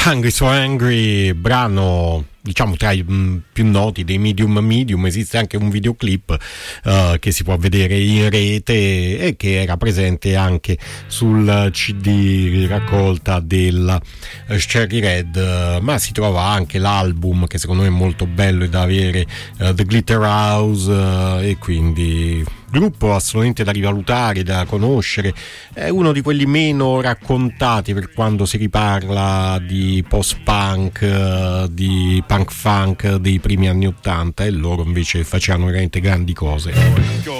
Hungry So Angry, brano diciamo tra i più noti dei Medium. Esiste anche un videoclip che si può vedere in rete e che era presente anche sul CD raccolta della Cherry Red, ma si trova anche l'album, che secondo me è molto bello e da avere, The Glitter House, e quindi gruppo assolutamente da rivalutare, da conoscere. È uno di quelli meno raccontati per quando si riparla di post-punk, di punk funk dei primi anni '80, e loro invece facevano veramente grandi cose.